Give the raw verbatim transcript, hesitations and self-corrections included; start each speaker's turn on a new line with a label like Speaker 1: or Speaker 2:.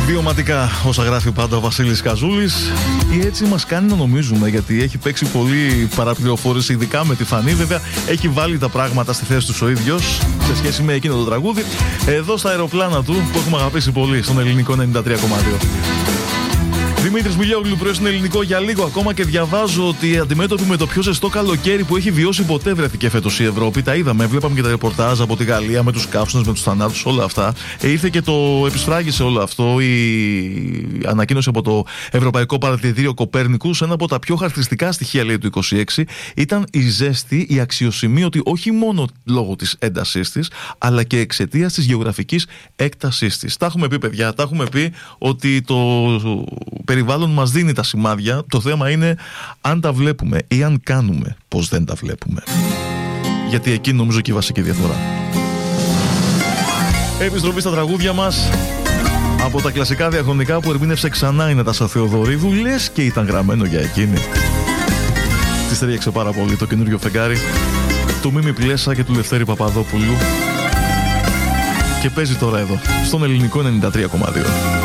Speaker 1: Βιωματικά όσα γράφει πάντα ο Βασίλης Καζούλης, ή έτσι μας κάνει να νομίζουμε, γιατί έχει παίξει πολύ παραπληροφόρηση, ειδικά με τη Φανή. Βέβαια έχει βάλει τα πράγματα στη θέση του ο ίδιος σε σχέση με εκείνο το τραγούδι εδώ στα αεροπλάνα του που έχουμε αγαπήσει πολύ στον ελληνικό ενενήντα τρία κόμμα δύο. Δημήτρης Μιλιόγλου, πρωί στην ελληνικό για λίγο ακόμα, και διαβάζω ότι αντιμέτωπη με το πιο ζεστό καλοκαίρι που έχει βιώσει ποτέ βρέθηκε φέτος η Ευρώπη. Τα είδαμε, βλέπαμε και τα ρεπορτάζ από τη Γαλλία με τους καύσονες, με τους θανάτους, όλα αυτά. Ε, ήρθε και το επισφράγισε όλο αυτό η ανακοίνωση από το Ευρωπαϊκό Παρατηρητήριο Κοπέρνικους. Ένα από τα πιο χαρακτηριστικά στοιχεία, λέει, του είκοσι έξι ήταν η ζέστη, η αξιοσημείωτη, όχι μόνο λόγω της έντασής της, αλλά και εξαιτίας της γεωγραφικής έκτασής της. Τα έχουμε πει, παιδιά, τα έχουμε πει ότι το περιβάλλον μας δίνει τα σημάδια. Το θέμα είναι αν τα βλέπουμε ή αν κάνουμε πως δεν τα βλέπουμε. Γιατί εκεί νομίζω και η βασική διαφορά. Επιστροφή στα τραγούδια μας. Από τα κλασικά διαχρονικά που ερμήνευσε ξανά η Νατάσα Θεοδωρίδου, λες και ήταν γραμμένο για εκείνη. Της ταιριάξε πάρα πολύ το καινούριο φεγγάρι του Μίμη Πλέσα και του Λευτέρη Παπαδόπουλου. Και παίζει τώρα εδώ, στον ελληνικό ενενήντα τρία κόμμα δύο.